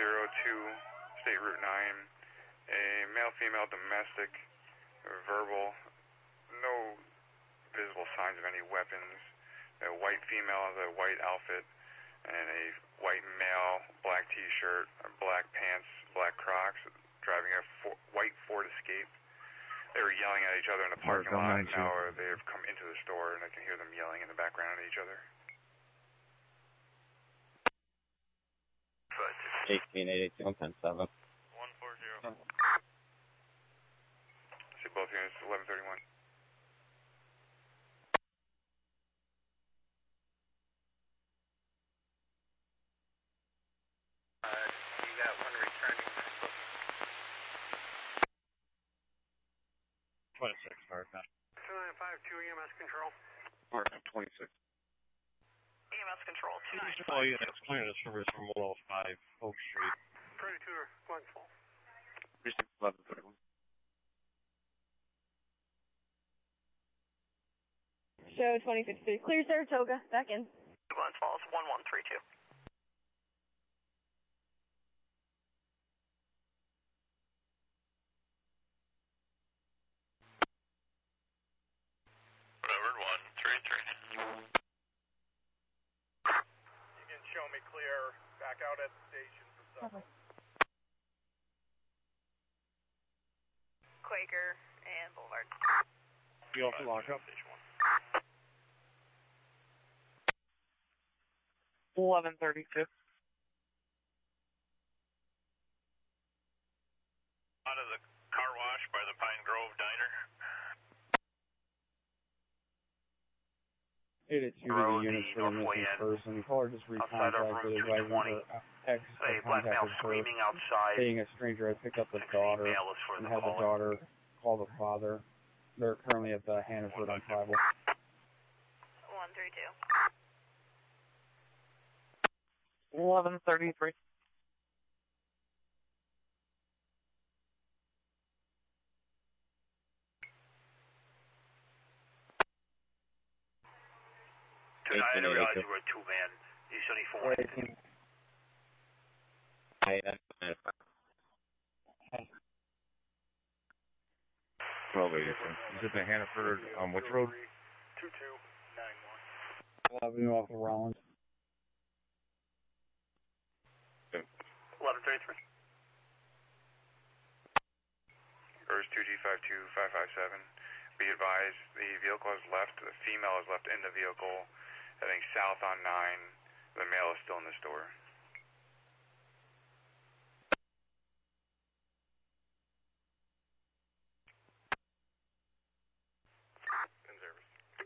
State Route 9. A male-female domestic, verbal, no visible signs of any weapons. A white female with a white outfit and a white male, black t-shirt, black pants, black Crocs, driving a white Ford Escape. They were yelling at each other in the parking lot. Now they've come into the store and I can hear them yelling in the background at each other. 18-881-10-7. 140. See both units, 1131. You got one returning. 26, Hardman. 295, 2 EMS control. Hardman, 26. EMS control, 295. All units clear to service from 105 Oak Street. Predator 2, Glenville. Precinct 1131. Show 2063. Clear Saratoga. Back in. Glens Falls, 1132. Whatever, 133. You can show me clear. Back out at the station for supper. Quaker and Boulevard. You also lock up. 1132. Out of the car wash by the Pine Grove Diner. It is shooting units for the missing person. The caller just recontacted advising her ex contacted her, saying a stranger had picked up the daughter and had the daughter call the father. They're currently at the Hannaford on Tribal. 132. 1133. I didn't realize you were a two-man. He's only four. Is it the Hannaford on which road? 2291. Avenue off of Rollins. 1133. Urs 2G52557. Be advised, the vehicle has left. The female is left in the vehicle, heading south on 9. The male is still in the store. In service.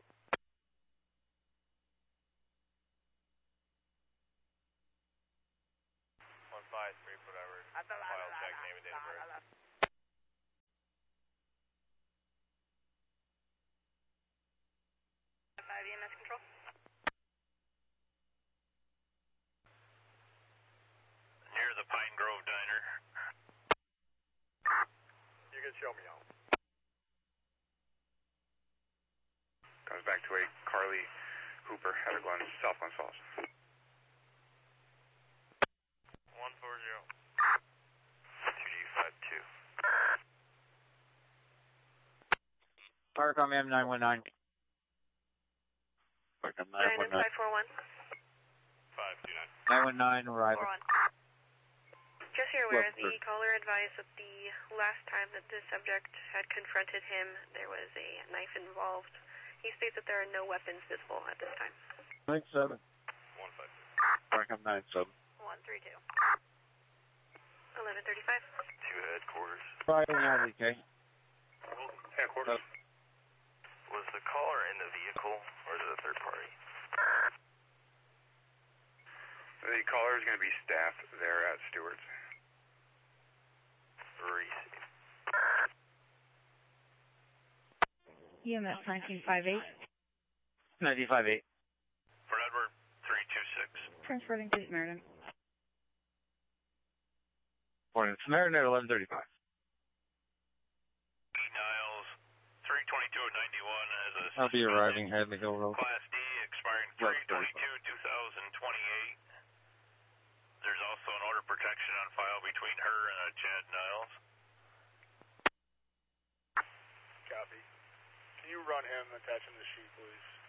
153, whatever. File tag, name and date of birth. 5 EMS control. Near the Pine Grove Diner. You can show me out. Comes back to a Carly Hooper, Heather Glen, South Glen Falls. 140. 2G52. Parcom M919. Parcom 919. 541. 529. 919 arrival. 41. Just so you're aware, the caller advised that the last time that the subject had confronted him, there was a knife involved. He states that there are no weapons visible at this time. 97. 152. Parcom 97. 132. 1135. To headquarters. Filing LDK. Headquarters. Was the caller in the vehicle, or is it a third party? The caller is going to be staffed there at Stewart's. 3. EMS 1958. 958. For Edward, 326. Transporting to Samaritan. Morning, Samaritan at 1135. Niles, 322 at 91 as a I'll be arriving Hadley Hill Road. Class D, expiring 322-2028. There's also an order of protection on file between her and Chad Niles. Copy. Can you run him, attach him to sheet, please?